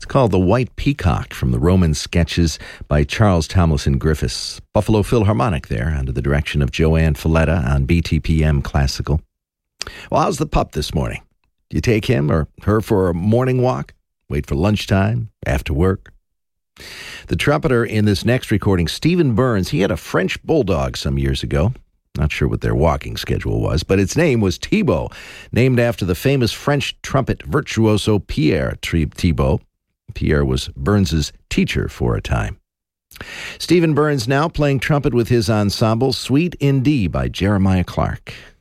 called The White Peacock from the Roman sketches by Charles Tomlinson Griffiths. Buffalo Philharmonic there, under the direction of Joanne Falletta on BTPM Classical. Well, how's the pup this morning? Do you take him or her for a morning walk? Wait for lunchtime? After work? The trumpeter in this next recording, Stephen Burns, he had a French bulldog some years ago. Not sure what their walking schedule was, but its name was Thibaut, named after the famous French trumpet virtuoso Pierre Thibaut. Pierre was Burns's teacher for a time. Stephen Burns now playing trumpet with his ensemble, Suite in D by Jeremiah Clark.